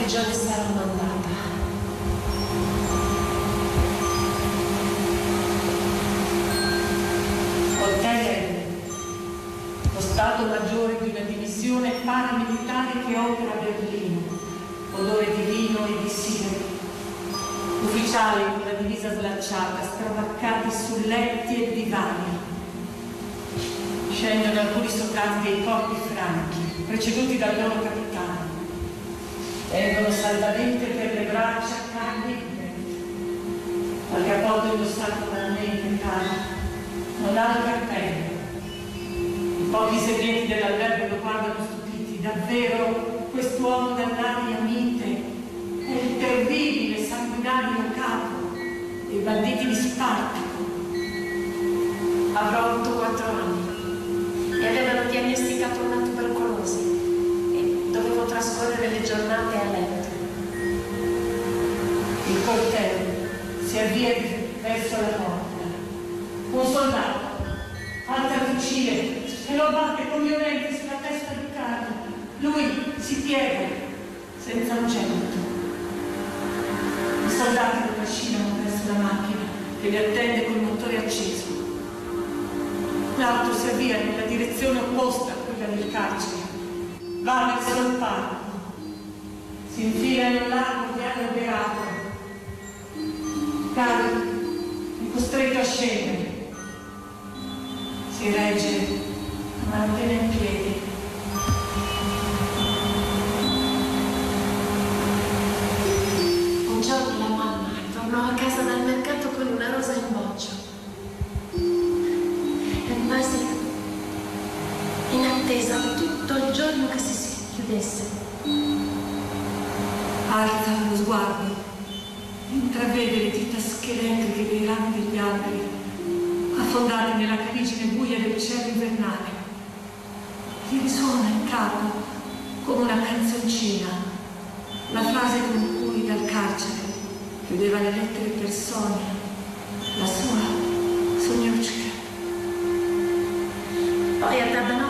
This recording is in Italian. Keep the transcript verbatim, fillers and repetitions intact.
prigione sarò mandata. Ortega, lo Stato Maggiore di una divisione paramilitare che opera a Berlino, odore di vino e di sigari. Ufficiali con la divisa slacciata, stravaccati su letti e divani. Scendono alcuni soldati dei corpi franchi, preceduti dal loro capitano. Tengono saldamente per le braccia carne e vento. Al cappotto indossato banalmente caro. Non ha il cappello. I pochi segreti dell'albergo lo guardano stupiti. Davvero quest'uomo dall'aria mite è il terribile sanguinario capo dei banditi di Spartaco. Avrò avuto quattro anni e avevano diagnosticato una tubercolosi e dovevo trascorrere le giornate a letto. Il corteo si avvia verso la porta. Un soldato alza il fucile e lo batte con violenza sulla testa di Carlo. Lui si piega senza un gemito. I soldati lo trascinano verso la macchina che li attende col motore acceso. L'auto si avvia nella direzione opposta a quella del carcere. Va verso il parco. Si infila in un largo piano alberato. Carlo è costretto a scendere. Si regge ma appena in piedi. Un giorno la mamma tornò a casa dal mercato con una rosa in boccio e rimasi in attesa tutto il giorno che si chiudesse. Alza lo sguardo, intravede le dita scheletriche dei rami degli alberi affondate nella caligine buia del cielo invernale. Gli risuona in capo come una canzoncina la frase con cui dal carcere chiudeva le lettere per Sonia, la sua Sognuccia. Poi a Tabanò